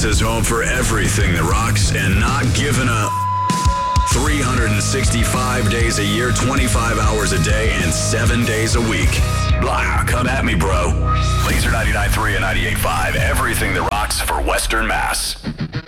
is home for everything that rocks and not giving a 365 days a year, 25 hours a day, and 7 days a week. Blah, come at me, bro. Laser 99.3 and 98.5, everything that rocks for Western Mass.